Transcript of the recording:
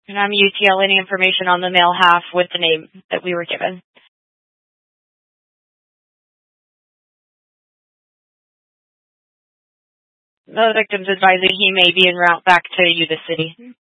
And I'm UTL any information on the male half with the name that we were given. The victim's advising he may be en route back to Yuba City.